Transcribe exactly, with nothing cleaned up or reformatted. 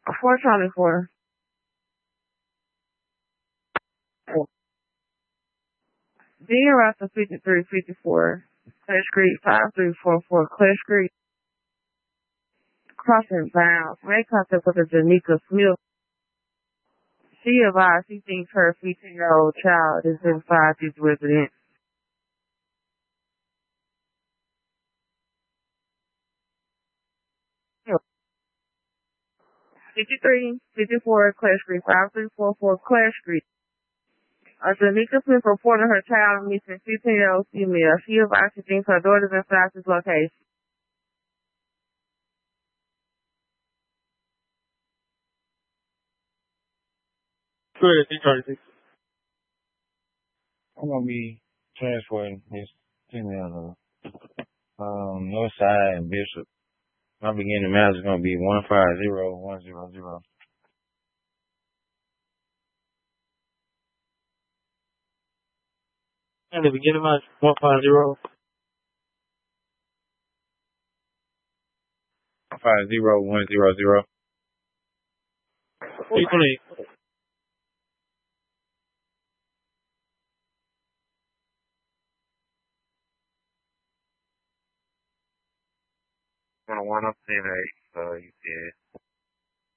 four twenty-four. Dean Russell, fifty-three fifty-four. Clay Street, five three four four. Clay Street. Crossing bounds. May contact with a Janika Smith. She advised she thinks her fifteen-year-old child is inside this residence. fifty-three fifty-four Clay Street, five three four four Clay Street. Uh, Janika Smith reported her child missing fifteen-year-old female. She advised she thinks her daughter's inside this location. Good, Tracy. I'm gonna be transporting this female to um North Side and Bishop. My beginning miles is gonna be one five zero one zero zero. And the beginning miles one five zero. One five zero one zero zero. Equally. One one up ten eight. So you said.